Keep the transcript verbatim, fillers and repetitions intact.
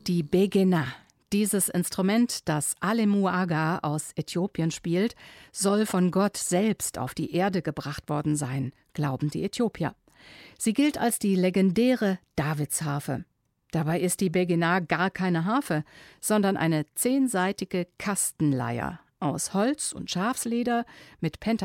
Die Begena. Dieses Instrument, das Alemuaga aus Äthiopien spielt, soll von Gott selbst auf die Erde gebracht worden sein, glauben die Äthiopier. Sie gilt als die legendäre Davidsharfe. Dabei ist die Begena gar keine Harfe, sondern eine zehnsaitige Kastenleier aus Holz und Schafsleder mit Pentagramm